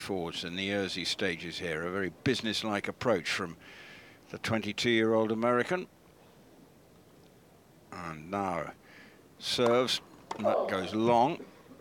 forwards in the early stages here. A very business-like approach from the 22-year-old American. And now serves, and that goes long.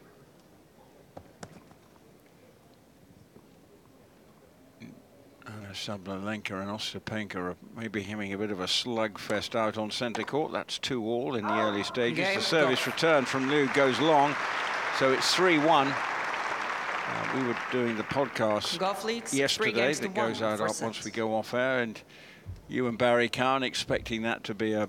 And Sabalenka and Ostapenko are maybe having a bit of a slugfest out on centre court. That's 2-all in the early stages. The service return from Liu goes long, so it's 3-1. We were doing the podcast yesterday that goes out up once we go off air, and you and Barry Cowan expecting that to be a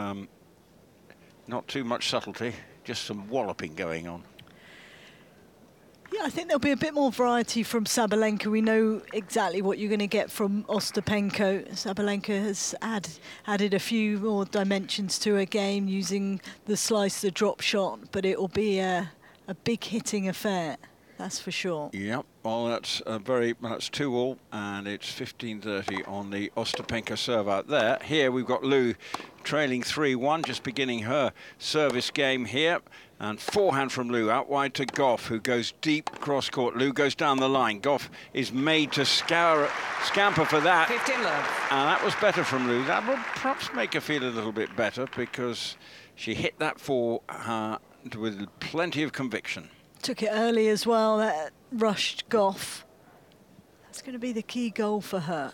not too much subtlety, just some walloping going on. Yeah, I think there'll be a bit more variety from Sabalenka. We know exactly what you're going to get from Ostapenko. Sabalenka has added a few more dimensions to her game using the slice, the drop shot, but it will be a big hitting affair. That's for sure. Yep, well, that's 2-all, and it's 15-30 on the Ostapenko serve out there. Here we've got Liu trailing 3-1, just beginning her service game here. And forehand from Liu, out wide to Gauff, who goes deep cross-court. Liu goes down the line. Gauff is made to scamper for that. 15 love. And that was better from Liu. That will perhaps make her feel a little bit better, because she hit that forehand with plenty of conviction. Took it early as well, that rushed Gauff. That's going to be the key goal for her.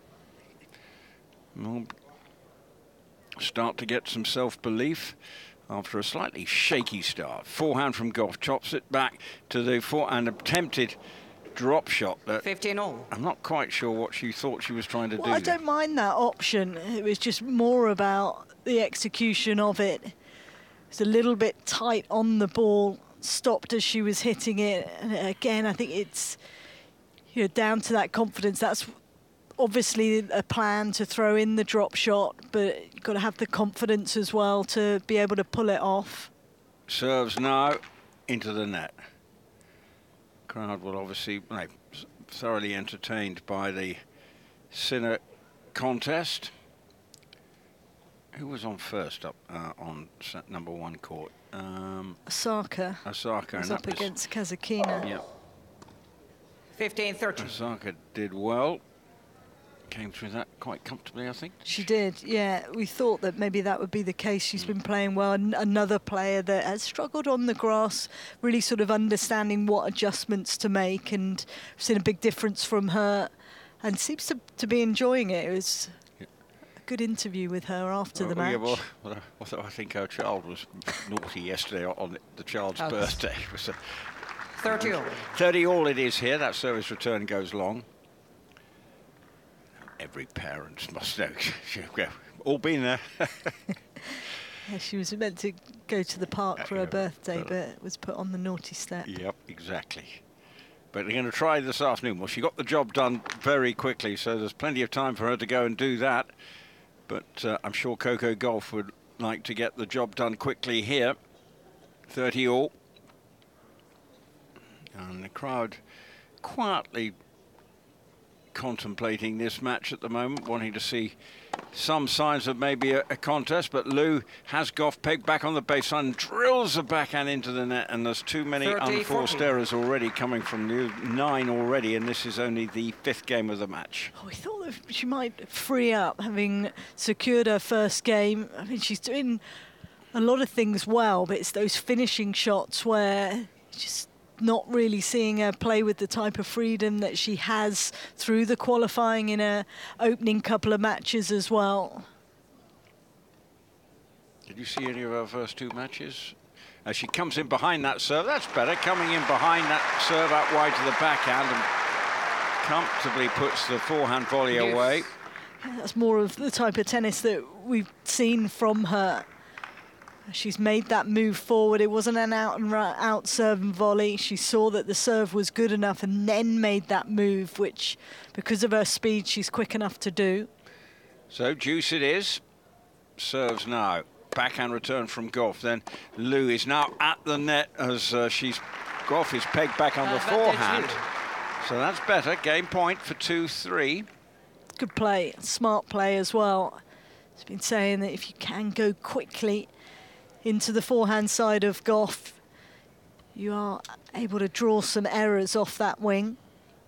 Well, start to get some self-belief after a slightly shaky start. Forehand from Gauff, chops it back to the forehand, attempted drop shot. 15-all. I'm not quite sure what she thought she was trying to do. I don't mind that option. It was just more about the execution of it. It's a little bit tight on the ball, stopped as she was hitting it. And again, I think it's down to that confidence. That's obviously a plan to throw in the drop shot, but you've got to have the confidence as well to be able to pull it off. Serves now into the net. Crowd will obviously thoroughly entertained by the Sinner contest. Who was on first up on set number 1 court? Osaka. Osaka. Was up against Kasatkina. Yep. 15-13. Osaka did well. Came through that quite comfortably, I think. She did, yeah. We thought that maybe that would be the case. She's been playing well. Another player that has struggled on the grass, really sort of understanding what adjustments to make, and we've seen a big difference from her, and seems to be enjoying it. It was a good interview with her after the match. Yeah, well, I think our child was naughty yesterday on the child's birthday. 30-all. 30-all it is here. That service return goes long. Every parent must know. All been there. Yeah, she was meant to go to the park for her birthday, but was put on the naughty step. Yep, exactly. But they're going to try this afternoon. Well, she got the job done very quickly, so there's plenty of time for her to go and do that. But I'm sure Coco Gauff would like to get the job done quickly here. 30-all. And the crowd quietly contemplating this match at the moment, wanting to see some signs of maybe a contest, but Liu has Gauff pegged back on the baseline and drills the backhand into the net, and there's too many unforced errors already coming from Liu. 9 already, and this is only the 5th game of the match. Oh, we thought that she might free up, having secured her first game. I mean, she's doing a lot of things well, but it's those finishing shots where just not really seeing her play with the type of freedom that she has through the qualifying in her opening couple of matches as well. Did you see any of her first 2 matches? As she comes in behind that serve, that's better, coming in behind that serve out wide to the backhand and comfortably puts the forehand volley away. That's more of the type of tennis that we've seen from her. She's made that move forward. It wasn't an out serve and volley. She saw that the serve was good enough and then made that move, which, because of her speed, she's quick enough to do. So deuce it is. Serves now. Backhand return from Gauff. Then Liu is now at the net as Gauff is pegged back on the forehand. So that's better. Game point for 2-3. Good play. Smart play as well. He's been saying that if you can go quickly into the forehand side of Gauff, you are able to draw some errors off that wing.